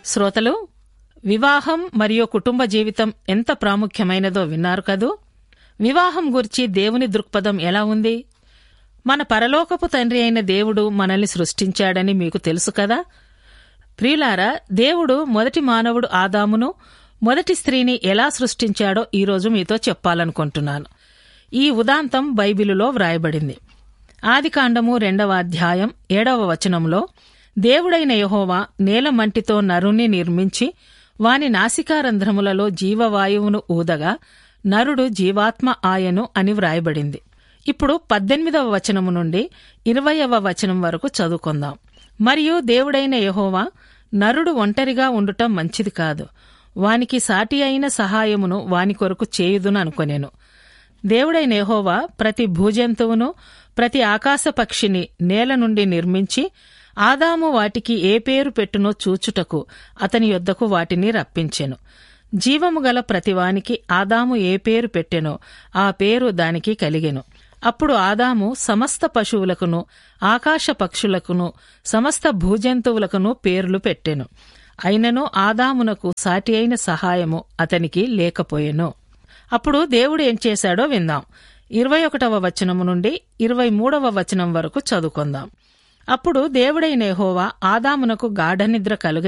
శ్రోతలు, వివాహం మరియు కుటుంబ జీవితం ఎంత ప్రాముఖ్యమైనదో విన్నారు కదూ. వివాహం గురించి దేవుని దృక్పథం ఎలా ఉంది? మన పరలోకపు తండ్రి అయిన దేవుడు మనల్ని సృష్టించాడని మీకు తెలుసు కదా. ప్రియులారా, దేవుడు మొదటి మానవుడు ఆదామును, మొదటి స్త్రీని ఎలా సృష్టించాడో ఈరోజు మీతో చెప్పాలనుకుంటున్నాను. ఈ ఉదాంతం బైబిలులో వ్రాయబడింది. ఆదికాండము 2వ అధ్యాయం 7వ వచనంలో, దేవుడైన యెహోవా నేలమంటితో నరుణ్ణి నిర్మించి వాని నాసికారంధ్రములలో జీవవాయువును ఊదగా నరుడు జీవాత్మ ఆయను అని వ్రాయబడింది. ఇప్పుడు 18వ వచనము నుండి 20వ వచనం వరకు చదువుకుందాం. మరియు దేవుడైన యెహోవా, నరుడు ఒంటరిగా ఉండుటం మంచిది కాదు, వానికి సాటి అయిన సహాయమును వాని కొరకు చేయుదుననుకొనెను. దేవుడైన యెహోవా ప్రతి భూజంతువును, ప్రతి ఆకాశ పక్షిని నేల నుండి నిర్మించి ఆదాము వాటికి ఏ పేరు పెట్టునో చూచుటకు అతని యొద్దకు వాటిని రప్పించెను. జీవము గల ప్రతివానికి ఆదాము ఏ పేరు పెట్టెనో ఆ పేరు దానికి కలిగెను. అప్పుడు ఆదాము సమస్త పశువులకును, ఆకాశ పక్షులకును, సమస్త భూజంతువులకును పేర్లు పెట్టెను. అయినను ఆదామునకు సాటి అయిన సహాయము అతనికి లేకపోయెను. అప్పుడు దేవుడు ఏం చేశాడో విందాం. 21వ వచనము నుండి 23వ వచనం వరకు చదువుకుందాం. అప్పుడు దేవుడైన యెహోవా ఆదామునకు గాఢనిద్ర